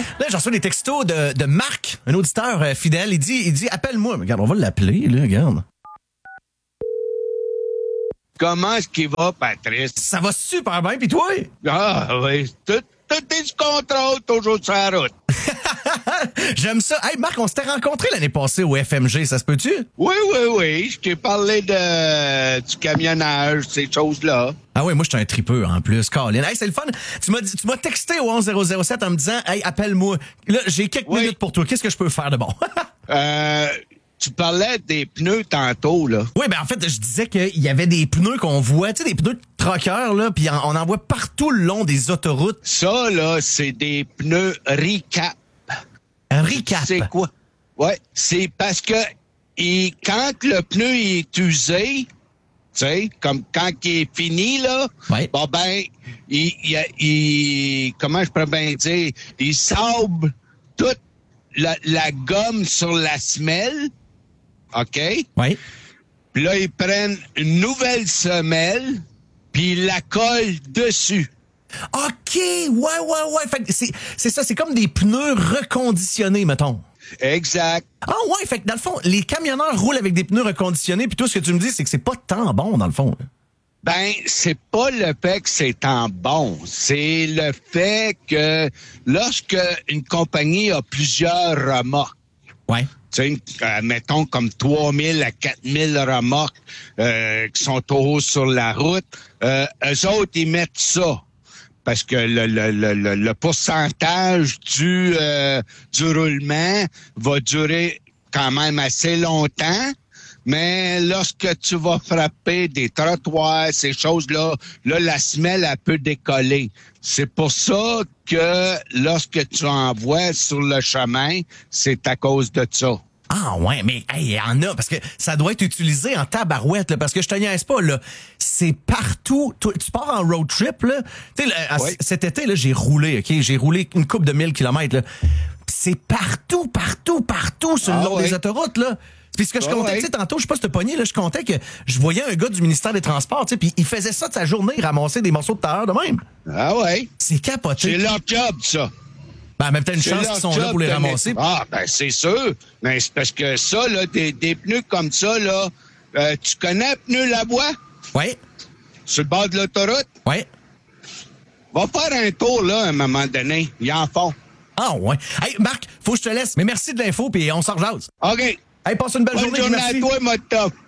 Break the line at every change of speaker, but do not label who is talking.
Là, j'en reçois des textos de Marc, un auditeur fidèle. Il dit, appelle-moi. Regarde, on va l'appeler, là, regarde.
Comment est-ce qu'il va, Patrice?
Ça va super bien, pis toi?
Ah oui, tout est sous contrôle, toujours sur la route.
J'aime ça. Hey, Marc, on s'était rencontrés l'année passée au FMG, ça se peut-tu?
Oui, je t'ai parlé du camionnage, ces choses-là.
Ah oui, moi, je suis un tripeux, en plus. Colin. Hey, c'est le fun. Tu m'as texté au 11007 en me disant, hey, appelle-moi. Là, j'ai quelques minutes pour toi. Qu'est-ce que je peux faire de bon?
Tu parlais des pneus tantôt, là.
Oui, ben en fait, je disais qu'il y avait des pneus qu'on voit, tu sais, des pneus de truckers, là, puis on en voit partout le long des autoroutes.
Ça, là, c'est des pneus recap.
Un recap?
C'est quoi? Ouais, c'est parce que quand le pneu est usé, tu sais, comme quand il est fini, là, bon ben, comment je pourrais bien dire, il sable toute la gomme sur la semelle, OK?
Oui.
Puis là, ils prennent une nouvelle semelle, puis ils la collent dessus.
OK, ouais. Fait que c'est ça, c'est comme des pneus reconditionnés, mettons.
Exact.
Ah ouais, fait que dans le fond, les camionneurs roulent avec des pneus reconditionnés, puis tout ce que tu me dis, c'est que c'est pas tant bon, dans le fond.
Ben, c'est pas le fait que c'est tant bon, c'est le fait que lorsque une compagnie a plusieurs remorques, tu sais, mettons comme 3000 à 4000 remorques qui sont au haut sur la route, eux autres, ils mettent ça. Parce que le pourcentage du roulement va durer quand même assez longtemps. Mais lorsque tu vas frapper des trottoirs, ces choses-là, là, la semelle, elle peut décoller. C'est pour ça que lorsque tu envoies sur le chemin, c'est à cause de ça.
Ah ouais, mais il y en a, parce que ça doit être utilisé en tabarouette, là, parce que je te niaise pas, là, c'est partout. Tu pars en road trip, là. Tu sais, cet été, là, j'ai roulé, OK? J'ai roulé une couple de 1000 kilomètres, là. C'est partout sur le long des autoroutes, là. Puis ce que je comptais, tu sais, tantôt, je sais pas si t'as pogné, là, je comptais que je voyais un gars du ministère des Transports, tu sais, puis il faisait ça de sa journée, ramasser des morceaux de tailleur de même.
Ah ouais?
C'est capoté.
C'est leur job, ça.
Ben, même peut-être une chance qu'ils sont là pour les ramasser.
Ah, ben, c'est sûr. Mais c'est parce que ça, là, des pneus comme ça, là, tu connais pneus Lavoie?
Oui.
Sur le bord de l'autoroute?
Oui.
Va faire un tour, là, à un moment donné. Ils en font.
Ah, ouais. Hey, Marc, faut que je te laisse. Mais merci de l'info, puis on s'en rejase.
OK.
Hey, passe une belle journée.
Bonne journée à toi, mon top.